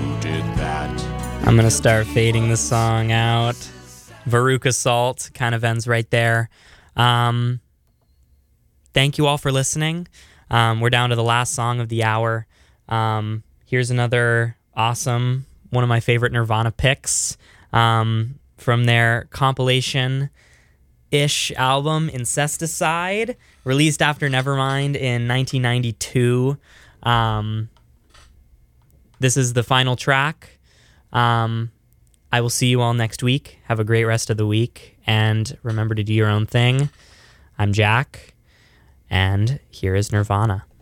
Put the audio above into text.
who did that. I'm going to start fading the song out. Veruca Salt kind of ends right there. Thank you all for listening. We're down to the last song of the hour. Here's another awesome, one of my favorite Nirvana picks from their compilation-ish album, Incesticide, released after Nevermind in 1992. This is the final track. I will see you all next week. Have a great rest of the week, and remember to do your own thing. I'm Jack, and here is Nirvana.